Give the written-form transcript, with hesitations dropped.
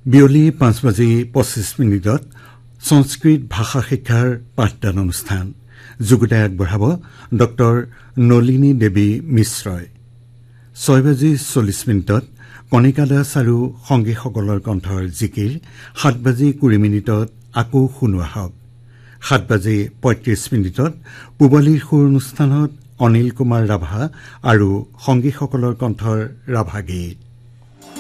বিয়লি 5:25 সংস্কৃত ভাষা শিক্ষাৰ পাঠদান অনুষ্ঠান যোগদান আগবঢ়াব ডক্টৰ নলিনী দেৱী মিশ্ৰই। 6:40 কণিকা দাস আৰু সংগীসকলৰ কণ্ঠৰ জিকিৰ 7:20 আকৌ শুনোৱা হওক। 7:35 পূবালীৰ সুৰ অনুষ্ঠানত অনিল কুমাৰ ৰাভা আৰু সংগীসকলৰ কণ্ঠৰ ৰাভা গীত।